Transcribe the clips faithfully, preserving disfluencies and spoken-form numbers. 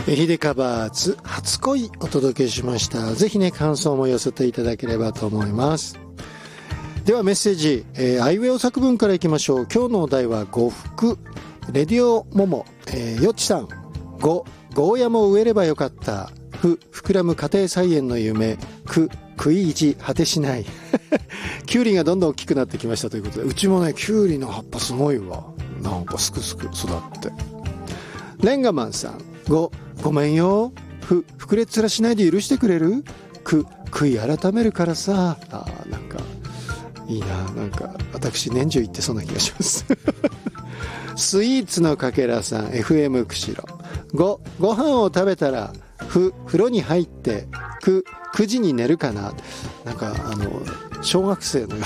秀カバーズ初恋お届けしました。ぜひね感想も寄せていただければと思います。ではメッセージ、えー、アイウェオ作文からいきましょう。今日のお題は呉服。レディオモモ、えー、よっちさん。ゴゴーヤも植えればよかった。ふ膨らむ家庭菜園の夢。く食い意地果てしないキュウリがどんどん大きくなってきましたということで、うちもねキュウリの葉っぱすごいわ。なんかすくすく育って。レンガマンさん。ごごめんよ。ふ膨れっ面しないで許してくれる。く悔い改めるからさ。あーなんかいいな。なんか私年中言ってそうな気がしますスイーツのかけらさん。 エフエム 釧路。ごご飯を食べたらふ風呂に入ってくくじに寝るかな。なんかあの小学生のような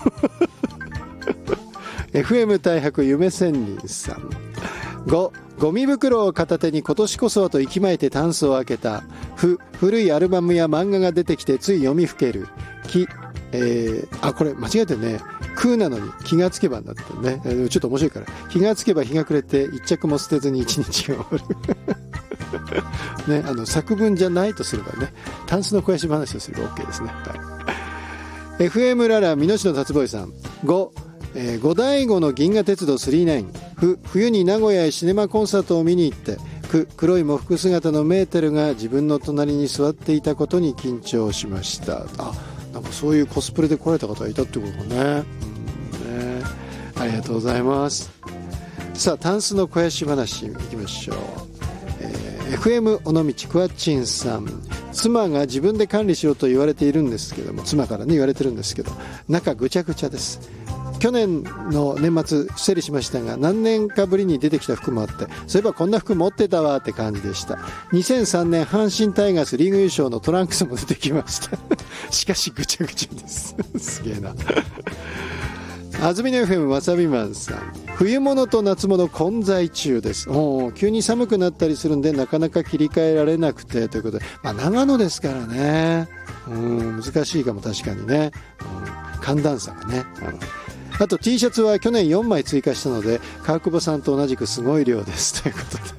エフエム 大白夢仙人さん。ごゴミ袋を片手に今年こそはと息巻いてタンスを開けた。ふ古いアルバムや漫画が出てきてつい読みふける。き、えー、あこれ間違えてね。空なのに気がつけばになってね、えー、ちょっと面白いから。気がつけば日が暮れて一着も捨てずに一日が終わるね、あの作文じゃないとすればね、タンスの肥やし話をすれば OK ですね、はい、エフエム ララ美濃市の達坊さん。ごえー、五醍醐の銀河鉄道さんじゅうきゅう。ふ冬に名古屋へシネマコンサートを見に行って。く黒い喪服姿のメーテルが自分の隣に座っていたことに緊張しました。あ、なんかそういうコスプレで来られた方がいたってことね。うんね、ありがとうございます。さあタンスの肥やし話いきましょう。えー、エフエム 尾道クワッチンさん。妻が自分で管理しろと言われているんですけども、妻からね言われてるんですけど、中ぐちゃぐちゃです。去年の年末整理しましたが、何年かぶりに出てきた服もあって、そういえばこんな服持ってたわって感じでした。にせんさんねん阪神タイガースリーグ優勝のトランクスも出てきましたしかしぐちゃぐちゃですすげえな安住の エフエム わさびマンさん。冬物と夏物混在中です。お急に寒くなったりするんでなかなか切り替えられなくてということで、まあ、長野ですからね、うん難しいかも確かにね、うん、寒暖差がね、うんあと T シャツは去年よんまい追加したので川久保さんと同じくすごい量ですという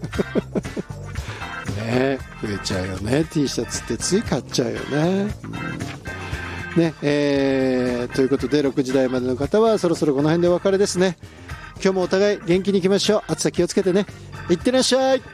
ことでね、増えちゃうよね T シャツってつい買っちゃうよね、うんねえー、ということでろくじ台までの方はそろそろこの辺でお別れですね。今日もお互い元気にいきましょう。暑さ気をつけてね。いってらっしゃい。